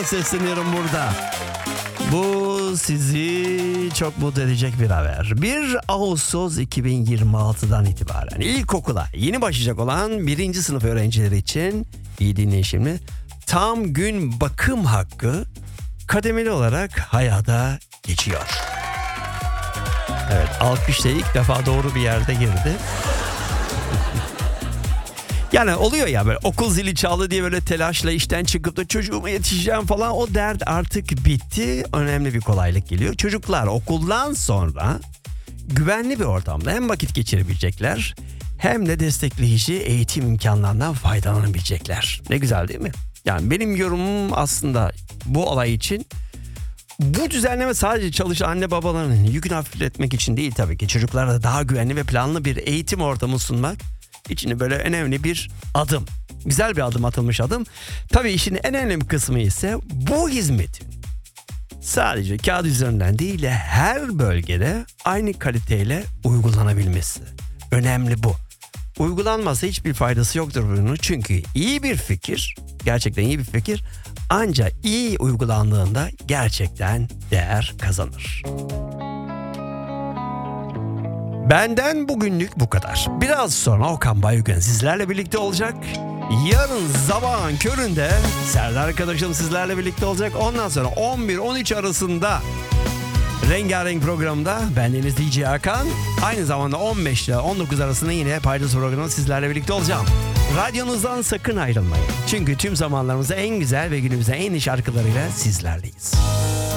Okan'dan sesleniyorum burada. Bu sizi çok mutlu edecek bir haber. 1 Ağustos 2026'dan itibaren ilkokula yeni başlayacak olan 1. sınıf öğrencileri için, iyi dinleyin şimdi, tam gün bakım hakkı kademeli olarak hayata geçiyor. Evet, alkış da ilk defa doğru bir yerde girdi. Yani oluyor ya, böyle okul zili çaldı diye böyle telaşla işten çıkıp da çocuğuma yetişeceğim falan, o dert artık bitti. Önemli bir kolaylık geliyor. Çocuklar okuldan sonra güvenli bir ortamda hem vakit geçirebilecekler hem de destekleyici eğitim imkanlarından faydalanabilecekler. Ne güzel değil mi? Yani benim yorumum aslında bu olay için, bu düzenleme sadece çalışan anne babaların yükünü hafifletmek için değil tabii ki. Çocuklara da daha güvenli ve planlı bir eğitim ortamı sunmak için böyle önemli bir adım. Güzel bir adım, atılmış adım. Tabii işin en önemli kısmı ise bu hizmetin sadece kağıt üzerinden değil de her bölgede aynı kaliteyle uygulanabilmesi. Önemli bu. Uygulanmasa hiçbir faydası yoktur bunun. Çünkü iyi bir fikir, gerçekten iyi bir fikir, ancak iyi uygulandığında gerçekten değer kazanır. Benden bugünlük bu kadar. Biraz sonra Okan Bayülgen sizlerle birlikte olacak. Yarın sabahın köründe Serdar arkadaşım sizlerle birlikte olacak. Ondan sonra 11-13 arasında Rengarenk programda bendeniz DJ Hakan. Aynı zamanda 15 ile 19 arasında yine Paydos programında sizlerle birlikte olacağım. Radyonuzdan sakın ayrılmayın. Çünkü tüm zamanlarımızda en güzel ve günümüzde en iyi şarkılarıyla sizlerleyiz.